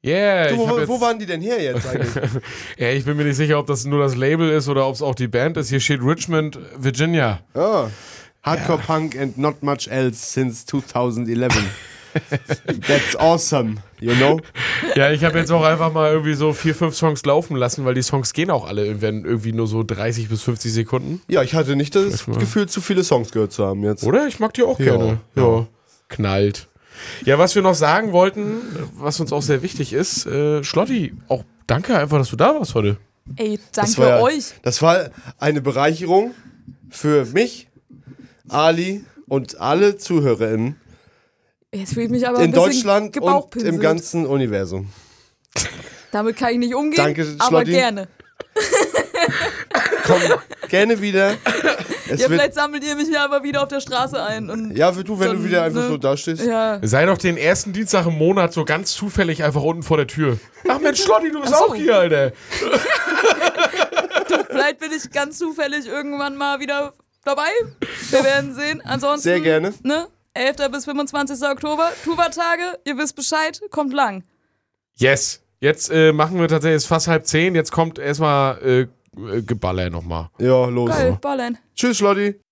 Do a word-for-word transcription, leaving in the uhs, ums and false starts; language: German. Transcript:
Yeah, du, wo, jetzt, wo waren die denn her jetzt eigentlich? ja, ich bin mir nicht sicher, ob das nur das Label ist oder ob es auch die Band ist. Hier steht Richmond, Virginia. Oh. Hardcore ja. Punk and not much else since twenty eleven. That's awesome, you know? Ja, ich habe jetzt auch einfach mal irgendwie so vier, fünf Songs laufen lassen, weil die Songs gehen auch alle irgendwie nur so dreißig bis fünfzig Sekunden. Ja, ich hatte nicht das Gefühl, zu viele Songs gehört zu haben jetzt. Oder? Ich mag die auch ja. gerne. Ja. ja. Knallt. Ja, was wir noch sagen wollten, was uns auch sehr wichtig ist, äh, Schlotti, auch danke einfach, dass du da warst heute. Ey, danke das war, euch. Das war eine Bereicherung für mich, Ali und alle ZuhörerInnen. Jetzt fühle ich mich aber in ein bisschen Deutschland und im ganzen Universum. Damit kann ich nicht umgehen, danke, aber Schlotti. gerne. Komm gerne wieder. Es ja, vielleicht sammelt ihr mich ja aber wieder auf der Straße ein. Und ja, du, wenn dann, du wieder einfach ne? so dastehst. Ja. Sei doch den ersten Dienstag im Monat so ganz zufällig einfach unten vor der Tür. Ach Mensch, Schlotti, du bist so. auch hier, Alter. Du, vielleicht bin ich ganz zufällig irgendwann mal wieder dabei. Wir werden sehen. Ansonsten, sehr gerne. Ne? elfter bis fünfundzwanzigster Oktober, Tuba-Tage, ihr wisst Bescheid, kommt lang. Yes. Jetzt äh, machen wir tatsächlich, es ist fast halb zehn, jetzt kommt erstmal äh, Geballer nochmal. Ja, los. Geil, ballern. Tschüss, Schlotti.